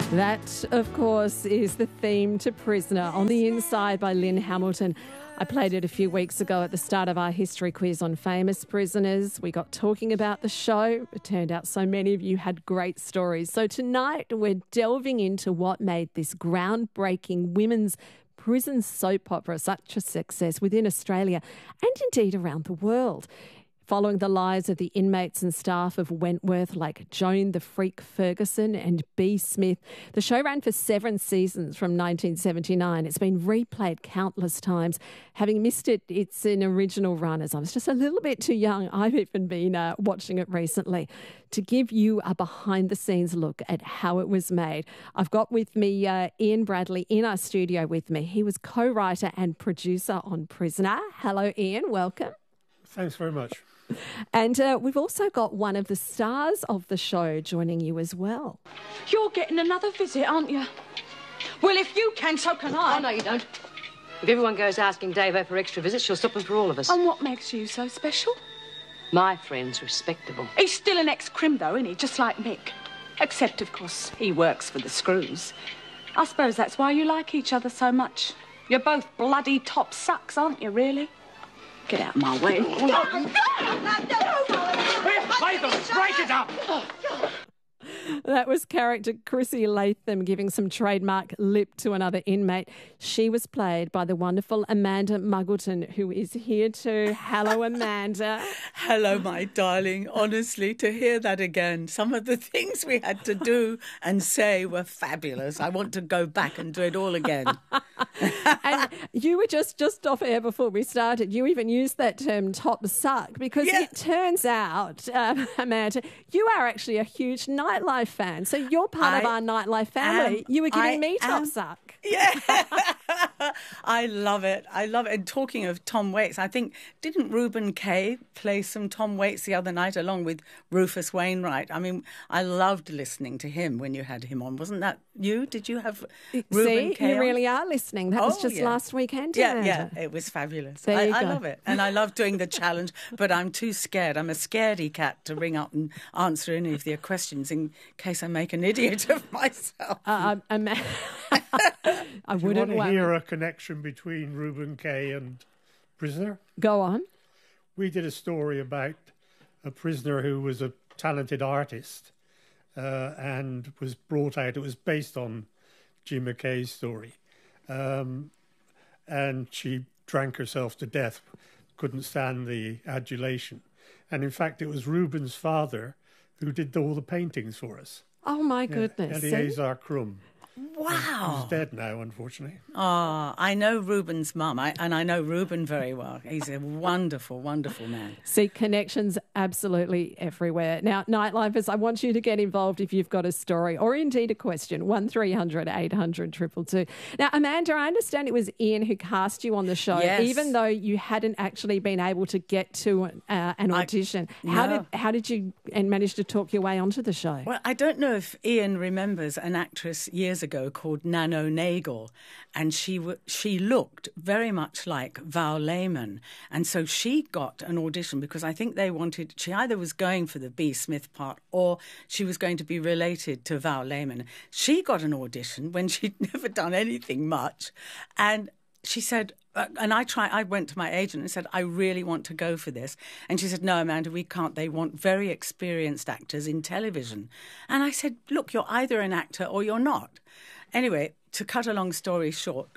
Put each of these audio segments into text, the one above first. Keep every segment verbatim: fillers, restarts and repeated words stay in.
That, of course, is the theme to Prisoner, On the Inside by Lynn Hamilton. I played it a few weeks ago at the start of our history quiz on famous prisoners. We got talking about the show. It turned out so many of you had great stories. So tonight we're delving into what made this groundbreaking women's prison soap opera such a success within Australia and indeed around the world. Following the lives of the inmates and staff of Wentworth like Joan the Freak Ferguson and Bea Smith, the show ran for seven seasons from nineteen seventy-nine. It's been replayed countless times. Having missed it, it's an original run as I was just a little bit too young. I've even been uh, watching it recently. To give you a behind-the-scenes look at how it was made, I've got with me uh, Ian Bradley in our studio with me. He was co-writer and producer on Prisoner. Hello, Ian. Welcome. Thanks very much. And uh, we've also got one of the stars of the show joining you as well. You're getting another visit, aren't you? Well, if you can, so can I. Oh, no, you don't. If everyone goes asking Davo for extra visits, she'll stop them for all of us. And what makes you so special? My friend's respectable. He's still an ex-crim, though, isn't he? Just like Mick. Except, of course, he works for the Screws. I suppose that's why you like each other so much. You're both bloody top sucks, aren't you, really? Get out of my way. Break it up! That was character Chrissy Latham giving some trademark lip to another inmate. She was played by the wonderful Amanda Muggleton, who is here too. Hello, Amanda. Hello, my darling. Honestly, to hear that again, some of the things we had to do and say were fabulous. I want to go back and do it all again. And you were just, just off air before we started. You even used that term top suck because Yeah. it turns out, um, Amanda, you are actually a huge nightlife fan. So you're part of I our nightlife family. am- you were giving I me top am- suck. Yeah. I love it. I love it. And talking of Tom Waits, I think, didn't Reuben Kaye play some Tom Waits the other night along with Rufus Wainwright? I mean, I loved listening to him when you had him on. Wasn't that you? Did you have Reuben See, Kaye you on? really are listening. That was Oh, just yeah. last weekend. Yeah, Amanda. yeah, it was fabulous. There I, you I go. love it. And I love doing the challenge, but I'm too scared. I'm a scaredy cat to ring up and answer any of their questions in case I make an idiot of myself. Uh, um, I Do you wouldn't want to want- hear a connection between Reuben Kaye and Prisoner? Go on. We did a story about a prisoner who was a talented artist uh, and was brought out. It was based on Jim McKay's story. Um, and she drank herself to death, couldn't stand the adulation. And in fact, it was Reuben's father who did all the paintings for us. Oh, my goodness. See? Eleazar Crum. Wow. He's dead now, unfortunately. Oh, I know Reuben's mum, I, and I know Reuben very well. He's a wonderful, wonderful man. See, connections absolutely everywhere. Now, Nightlifers, I want you to get involved if you've got a story or indeed a question. one three hundred eight hundred two two two. Now, Amanda, I understand it was Ian who cast you on the show, Yes. even though you hadn't actually been able to get to uh, an I- audition. How no. did how did you and manage to talk your way onto the show? Well, I don't know if Ian remembers an actress years ago called Nano Nagel, and she w- she looked very much like Val Lehman, and so she got an audition because I think they wanted. She either was going for the Bea Smith part or she was going to be related to Val Lehman. She got an audition when she'd never done anything much, and she said. Uh, and I try. I went to my agent and said, I really want to go for this. And she said, no, Amanda, we can't. They want very experienced actors in television. And I said, look, you're either an actor or you're not. Anyway, to cut a long story short,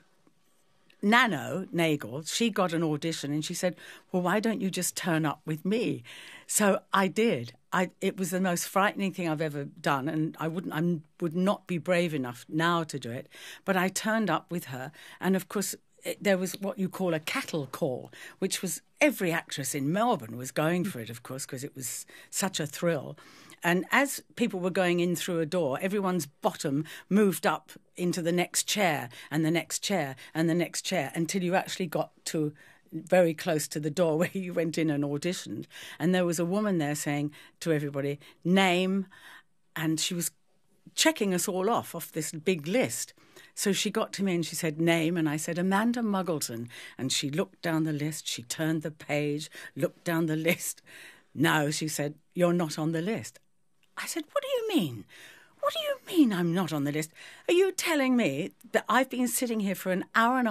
Nano Nagel, she got an audition and she said, well, why don't you just turn up with me? So I did. I, it was the most frightening thing I've ever done, and I wouldn't, I would not be brave enough now to do it. But I turned up with her, and of course, it, there was what you call a cattle call, which was every actress in Melbourne was going for it, of course, because it was such a thrill. And as people were going in through a door, everyone's bottom moved up into the next chair and the next chair and the next chair until you actually got to very close to the door where you went in and auditioned. And there was a woman there saying to everybody, name, and she was checking us all off, off this big list. So she got to me and she said, name, and I said, Amanda Muggleton. And she looked down the list, she turned the page, looked down the list. No, she said, you're not on the list. I said, what do you mean? What do you mean I'm not on the list? Are you telling me that I've been sitting here for an hour and a